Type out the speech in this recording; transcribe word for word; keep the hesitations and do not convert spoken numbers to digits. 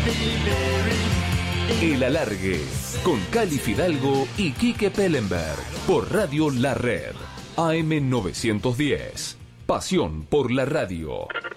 El Alargue, con Cali Fidalgo y Quique Pellenberg, por Radio La Red, A M novecientos diez. Pasión por la radio.